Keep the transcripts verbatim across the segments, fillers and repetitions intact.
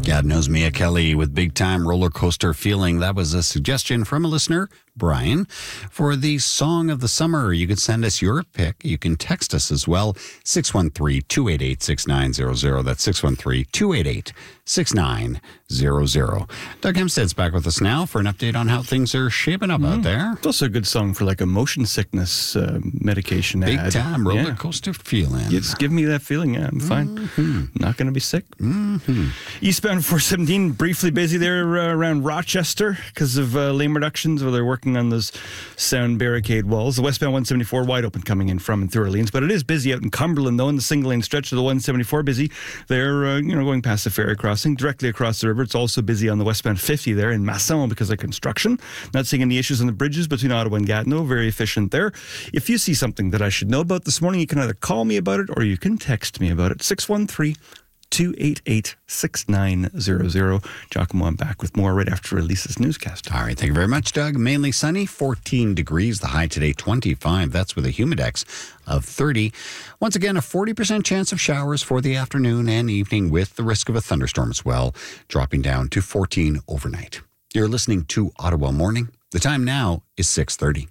Gatineau's Mia Kelly with Big Time Roller Coaster Feeling. That was a suggestion from a listener, Brian, for the song of the summer. You can send us your pick. You can text us as well, six one three, two eight eight, six nine zero zero. That's six one three, two eight eight, six nine zero zero. Doug Hempstead's back with us now for an update on how things are shaping up mm. out there. It's also a good song for like a motion sickness uh, medication Big ad. Time Roller yeah. Coaster Feeling. Just give me that feeling. Yeah, I'm fine. Mm-hmm. Not going to be sick. Mm-hmm. Eastbound four seventeen, briefly busy there uh, around Rochester because of uh, lane reductions where they're working on those sound barricade walls. The westbound one seventy-four wide open coming in from and through Orleans, but it is busy out in Cumberland though, in the single lane stretch of the one seventy-four busy. They're uh, you know going past the ferry crossing directly across the river. It's also busy on the westbound fifty there in Masson because of construction. Not seeing any issues on the bridges between Ottawa and Gatineau. Very efficient there. If you see something that I should know about this morning, you can either call me about it or you can text me about it. six one three, two eight eight, six nine zero zero. Giacomo, I'm back with more right after Elisa's newscast. All right, thank you very much, Doug. Mainly sunny, fourteen degrees. The high today, twenty-five. That's with a humidex of thirty. Once again, a forty percent chance of showers for the afternoon and evening with the risk of a thunderstorm as well, dropping down to fourteen overnight. You're listening to Ottawa Morning. The time now is six thirty.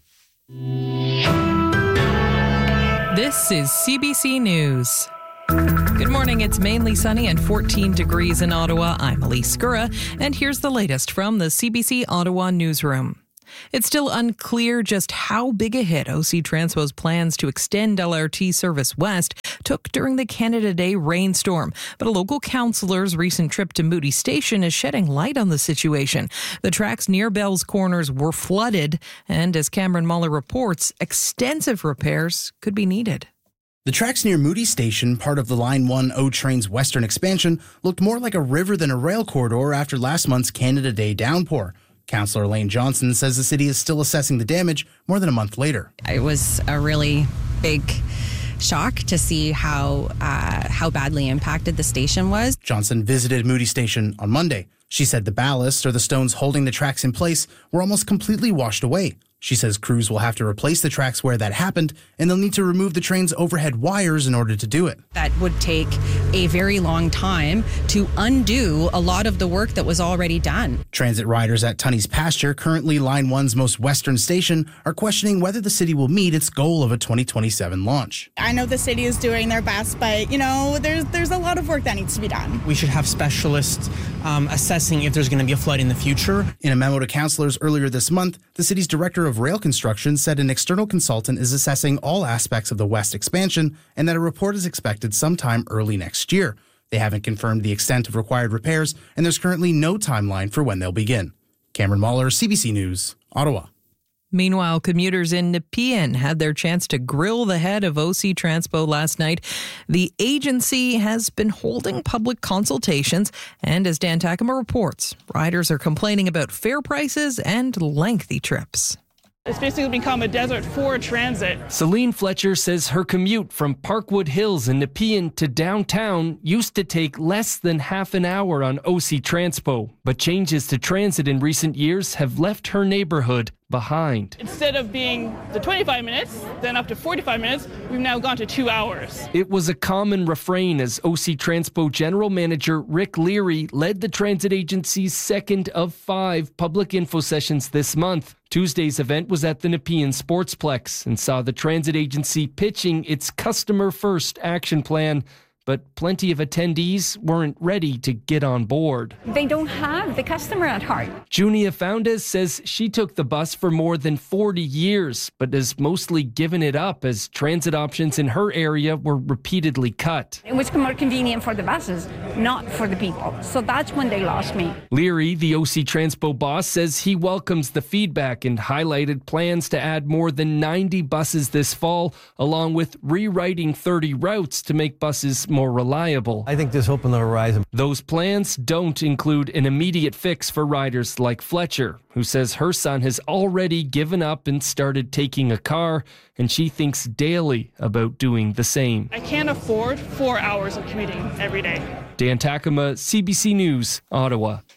This is C B C News. Good morning. It's mainly sunny and fourteen degrees in Ottawa. I'm Elise Scurra, and here's the latest from the C B C Ottawa newsroom. It's still unclear just how big a hit O C Transpo's plans to extend L R T service west took during the Canada Day rainstorm. But a local councillor's recent trip to Moody Station is shedding light on the situation. The tracks near Bell's Corners were flooded, and as Cameron Muller reports, extensive repairs could be needed. The tracks near Moody Station, part of the Line one O train's western expansion, looked more like a river than a rail corridor after last month's Canada Day downpour. Councillor Elaine Johnson says the city is still assessing the damage more than a month later. It was a really big shock to see how uh, how badly impacted the station was. Johnson visited Moody Station on Monday. She said the ballast, or the stones holding the tracks in place, were almost completely washed away. She says crews will have to replace the tracks where that happened, and they'll need to remove the train's overhead wires in order to do it. That would take a very long time to undo a lot of the work that was already done. Transit riders at Tunney's Pasture, currently Line one's most western station, are questioning whether the city will meet its goal of a twenty twenty-seven launch. I know the city is doing their best, but, you know, there's there's a lot of work that needs to be done. We should have specialists um, assessing if there's going to be a flood in the future. In a memo to councillors earlier this month, the city's director of rail construction said an external consultant is assessing all aspects of the west expansion and that a report is expected sometime early next year. They haven't confirmed the extent of required repairs, and there's currently no timeline for when they'll begin. Cameron Muller, C B C News, Ottawa. Meanwhile, commuters in Nepean had their chance to grill the head of O C Transpo last night. The agency has been holding public consultations, and as Dan Takema reports, riders are complaining about fare prices and lengthy trips. It's basically become a desert for transit. Celine Fletcher says her commute from Parkwood Hills in Nepean to downtown used to take less than half an hour on O C Transpo, but changes to transit in recent years have left her neighborhood behind. Instead of being the twenty-five minutes, then up to forty-five minutes, we've now gone to two hours. It was a common refrain as O C Transpo General Manager Rick Leary led the transit agency's second of five public info sessions this month. Tuesday's event was at the Nepean Sportsplex and saw the transit agency pitching its customer-first action plan. But plenty of attendees weren't ready to get on board. They don't have the customer at heart. Junia Foundes says she took the bus for more than forty years, but has mostly given it up as transit options in her area were repeatedly cut. It was more convenient for the buses, not for the people. So that's when they lost me. Leary, the O C Transpo boss, says he welcomes the feedback and highlighted plans to add more than ninety buses this fall, along with rewriting thirty routes to make buses more reliable. I think there's hope on the horizon. Those plans don't include an immediate fix for riders like Fletcher, who says her son has already given up and started taking a car, and she thinks daily about doing the same. I can't afford four hours of commuting every day. Dan Takema, C B C News, Ottawa.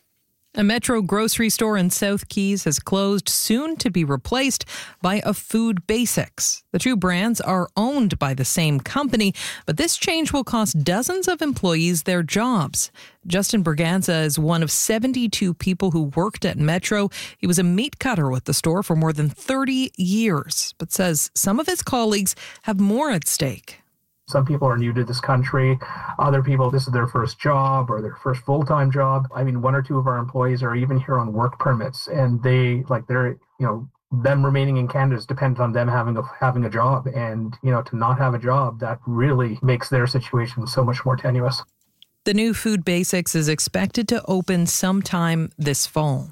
A Metro grocery store in South Keys has closed, soon to be replaced by a Food Basics. The two brands are owned by the same company, but this change will cost dozens of employees their jobs. Justin Berganza is one of seventy-two people who worked at Metro. He was a meat cutter with the store for more than thirty years, but says some of his colleagues have more at stake. Some people are new to this country. Other people, this is their first job or their first full-time job. I mean, one or two of our employees are even here on work permits, and they, like, they're, you know, them remaining in Canada is dependent on them having a, having a job. And, you know, to not have a job, that really makes their situation so much more tenuous. The new Food Basics is expected to open sometime this fall.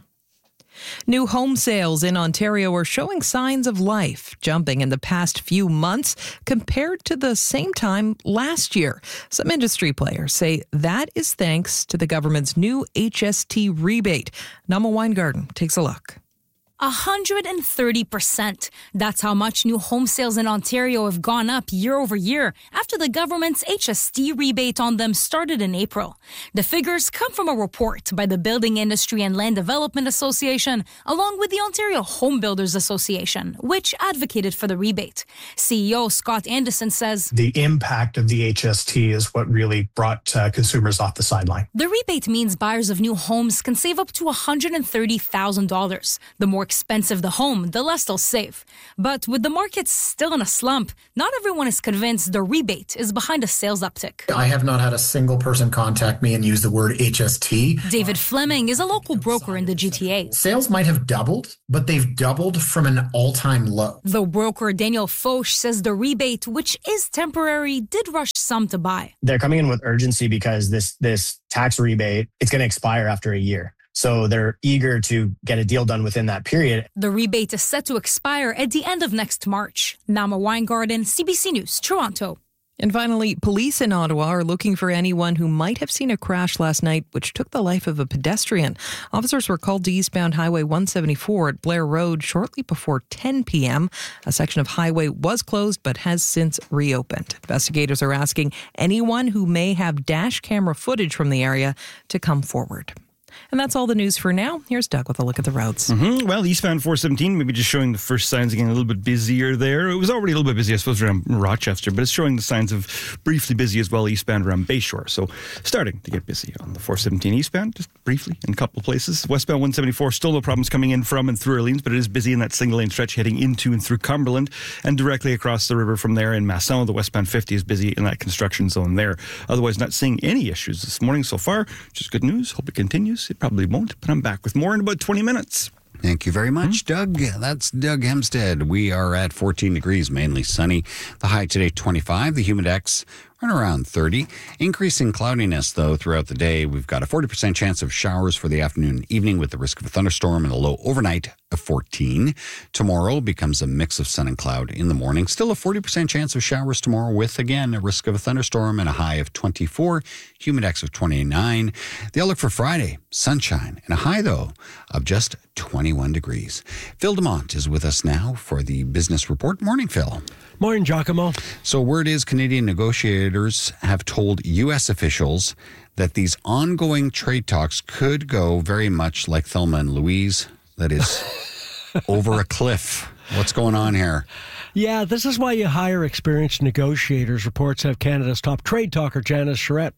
New home sales in Ontario are showing signs of life, jumping in the past few months compared to the same time last year. Some industry players say that is thanks to the government's new H S T rebate. Nama Weingarten takes a look. one hundred thirty percent. That's how much new home sales in Ontario have gone up year over year after the government's H S T rebate on them started in April. The figures come from a report by the Building Industry and Land Development Association, along with the Ontario Home Builders Association, which advocated for the rebate. C E O Scott Anderson says, the impact of the H S T is what really brought uh, consumers off the sideline. The rebate means buyers of new homes can save up to one hundred thirty thousand dollars. The more expensive the home, the less they'll save. But with the market still in a slump, not everyone is convinced the rebate is behind a sales uptick. I have not had a single person contact me and use the word H S T. David Fleming is a local broker in the G T A. Sales might have doubled, but they've doubled from an all-time low. The broker Daniel Foch says the rebate, which is temporary, did rush some to buy. They're coming in with urgency because this this tax rebate, it's going to expire after a year. So they're eager to get a deal done within that period. The rebate is set to expire at the end of next March. Nama Weingarten, C B C News, Toronto. And finally, police in Ottawa are looking for anyone who might have seen a crash last night which took the life of a pedestrian. Officers were called to eastbound Highway one seventy-four at Blair Road shortly before ten p.m. A section of highway was closed but has since reopened. Investigators are asking anyone who may have dash camera footage from the area to come forward. And that's all the news for now. Here's Doug with a look at the roads. Mm-hmm. Well, eastbound four seventeen, maybe just showing the first signs of getting a little bit busier there. It was already a little bit busy, I suppose, around Rochester, but it's showing the signs of briefly busy as well eastbound around Bayshore. So starting to get busy on the four seventeen eastbound, just briefly in a couple of places. Westbound one seventy-four, still no problems coming in from and through Orleans, but it is busy in that single lane stretch heading into and through Cumberland and directly across the river from there in Masson. The westbound fifty is busy in that construction zone there. Otherwise, not seeing any issues this morning so far, which is good news. Hope it continues. It probably won't, but I'm back with more in about twenty minutes. Thank you very much, Doug. That's Doug Hemstead. We are at fourteen degrees, mainly sunny. The high today, twenty-five. The humidex run around thirty. Increasing cloudiness, though, throughout the day. We've got a forty percent chance of showers for the afternoon and evening with the risk of a thunderstorm and a low overnight of fourteen. Tomorrow becomes a mix of sun and cloud in the morning. Still a forty percent chance of showers tomorrow with, again, a risk of a thunderstorm and a high of twenty-four. Humidex of twenty-nine. The outlook for Friday, sunshine and a high, though, of just twenty-one degrees. Phil DeMont is with us now for the Business Report. Morning, Phil. Morning, Giacomo. So word is Canadian negotiators have told U S officials that these ongoing trade talks could go very much like Thelma and Louise, that is, over a cliff. What's going on here? Yeah, this is why you hire experienced negotiators. Reports have Canada's top trade talker, Janice Charette,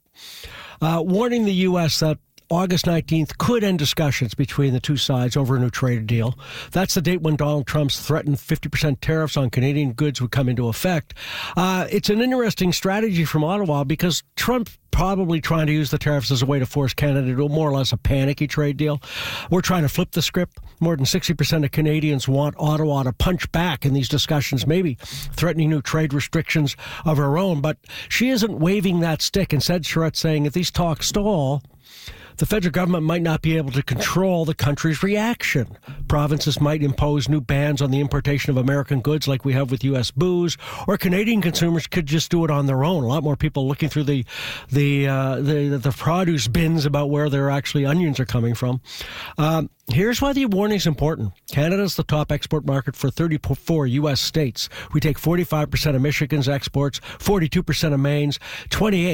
uh, warning the U S that August nineteenth could end discussions between the two sides over a new trade deal. That's the date when Donald Trump's threatened fifty percent tariffs on Canadian goods would come into effect. Uh, it's an interesting strategy from Ottawa because Trump probably trying to use the tariffs as a way to force Canada to do more or less a panicky trade deal. We're trying to flip the script. More than sixty percent of Canadians want Ottawa to punch back in these discussions, maybe threatening new trade restrictions of her own. But she isn't waving that stick. Instead, Charette saying if these talks stall, the federal government might not be able to control the country's reaction. Provinces might impose new bans on the importation of American goods like we have with U S booze, or Canadian consumers could just do it on their own. A lot more people looking through the the uh, the, the produce bins about where their actually onions are coming from. Um, Here's why the warning is important. Canada is the top export market for thirty-four U S states. We take forty-five percent of Michigan's exports, forty-two percent of Maine's, twenty-eight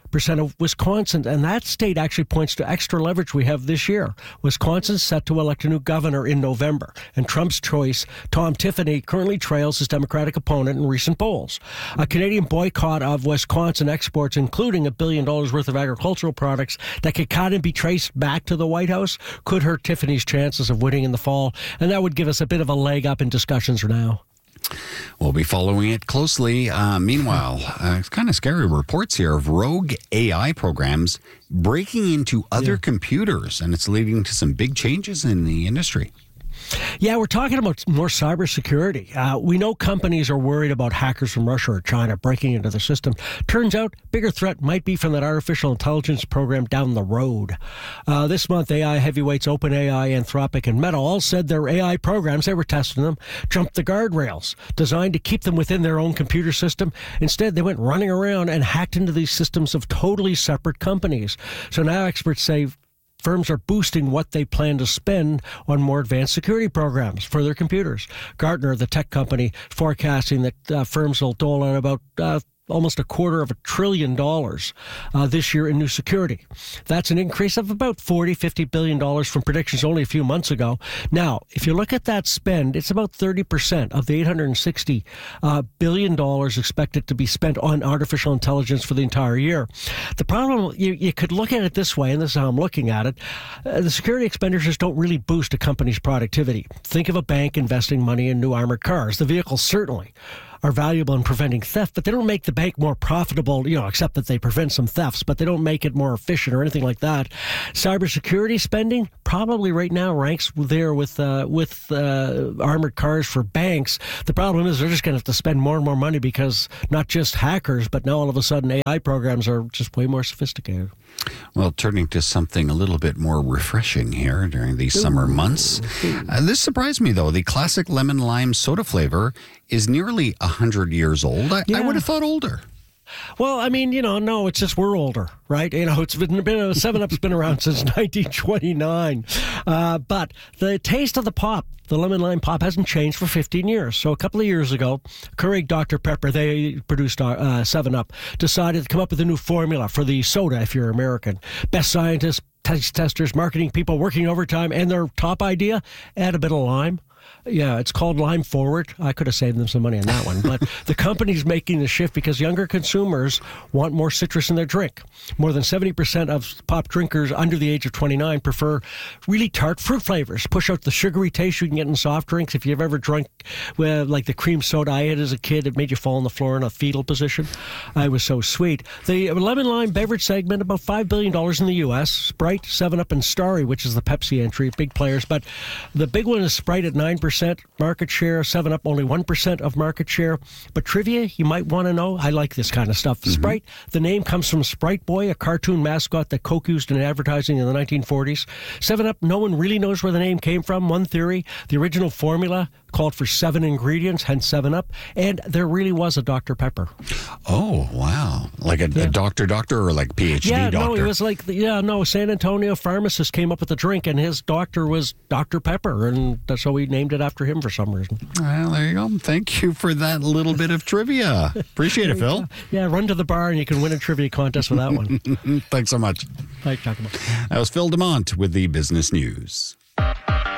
percent of Wisconsin. And that state actually points to extra leverage we have this year. Wisconsin's set to elect a new governor in November. And Trump's choice, Tom Tiffany, currently trails his Democratic opponent in recent polls. A Canadian boycott of Wisconsin exports, including a billion dollars worth of agricultural products that could kind of be traced back to the White House, could hurt Tiffany's chances of winning in the fall. And that would give us a bit of a leg up in discussions now. We'll be following it closely. Uh, meanwhile, uh, it's kind of scary reports here of rogue A I programs breaking into other yeah. computers, and it's leading to some big changes in the industry. Yeah, we're talking about more cybersecurity. Uh, we know companies are worried about hackers from Russia or China breaking into the system. Turns out, bigger threat might be from that artificial intelligence program down the road. Uh, this month, A I heavyweights OpenAI, Anthropic, and Meta all said their A I programs, they were testing them, jumped the guardrails, designed to keep them within their own computer system. Instead, they went running around and hacked into these systems of totally separate companies. So now experts say firms are boosting what they plan to spend on more advanced security programs for their computers. Gartner, the tech company, forecasting that uh, firms will dole out about uh, almost a quarter of a trillion dollars uh, this year in new security. That's an increase of about forty, fifty billion dollars from predictions only a few months ago. Now, if you look at that spend, it's about thirty percent of the eight hundred sixty uh, billion dollars expected to be spent on artificial intelligence for the entire year. The problem, you, you could look at it this way, and this is how I'm looking at it. Uh, the security expenditures don't really boost a company's productivity. Think of a bank investing money in new armored cars. The vehicles certainly are valuable in preventing theft, but they don't make the bank more profitable, you know, except that they prevent some thefts, but they don't make it more efficient or anything like that. Cybersecurity spending probably right now ranks there with uh, with uh, armored cars for banks. The problem is they're just going to have to spend more and more money because not just hackers, but now all of a sudden A I programs are just way more sophisticated. Well, turning to something a little bit more refreshing here during these Ooh. summer months. Uh, this surprised me, though. The classic lemon lime soda flavor is nearly one hundred years old. I, yeah. I would have thought older. Well, I mean, you know, no, it's just we're older, right? You know, it's been, been seven up's been around since nineteen twenty-nine. Uh, but the taste of the pop, the lemon lime pop, hasn't changed for fifteen years. So a couple of years ago, Keurig Doctor Pepper, they produced uh, seven up, decided to come up with a new formula for the soda if you're American. Best scientists, taste testers, marketing people working overtime, and their top idea, add a bit of lime. Yeah, it's called Lime Forward. I could have saved them some money on that one. But the company's making the shift because younger consumers want more citrus in their drink. More than seventy percent of pop drinkers under the age of twenty-nine prefer really tart fruit flavors. Push out the sugary taste you can get in soft drinks. If you've ever drunk well, like the cream soda I had as a kid, it made you fall on the floor in a fetal position. I was so sweet. The lemon lime beverage segment, about five billion dollars in the U S. Sprite, seven up, and Starry, which is the Pepsi entry, big players. But the big one is Sprite at nine percent market share, seven up only one percent of market share. But trivia, you might want to know, I like this kind of stuff. Mm-hmm. Sprite, the name comes from Sprite Boy, a cartoon mascot that Coke used in advertising in the nineteen forties. seven up, no one really knows where the name came from. One theory, the original formula called for seven ingredients, hence seven up, and there really was a Doctor Pepper. Oh, wow. Like a, yeah. a doctor doctor or like PhD yeah, doctor? Yeah, no, it was like, yeah, no, San Antonio pharmacist came up with the drink, and his doctor was Doctor Pepper, and so we named it after him for some reason. Well, there you go. Thank you for that little bit of trivia. Appreciate it, Phil. Yeah, run to the bar and you can win a trivia contest with that one. Thanks so much. Thanks, Giacomo. That was Phil DeMont with the Business News.